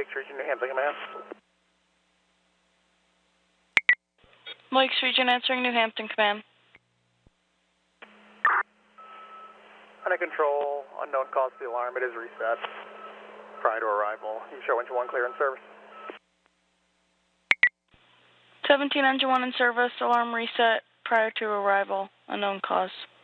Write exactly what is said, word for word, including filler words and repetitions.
Region, New Hampton, command. Lakes Region answering New Hampton, command. Under control, unknown cause for the alarm. It is reset prior to arrival. You show engine one clear in service. seventeen engine one in service, alarm reset prior to arrival, unknown cause.